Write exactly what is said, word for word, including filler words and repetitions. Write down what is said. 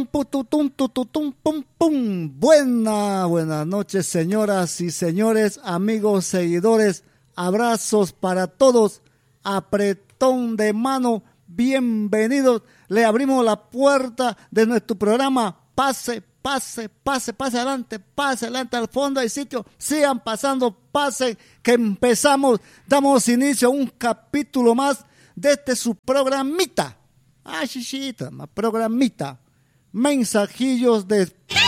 Pututum, tututum, pum, pum. Buena, buenas noches, señoras y señores, amigos, seguidores. Abrazos para todos. Apretón de mano. Bienvenidos. Le abrimos la puerta de nuestro programa. Pase, pase, pase, pase adelante, pase adelante al fondo del sitio. Sigan pasando, pasen, que empezamos. Damos inicio a un capítulo más de este su programita. Ah, chichita, programita. Mensajillos de